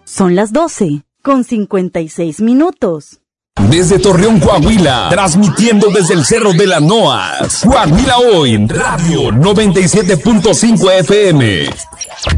Son las 12:56. Desde Torreón, Coahuila, transmitiendo desde el Cerro de la Noas, Coahuila Hoy, Radio 97.5 FM.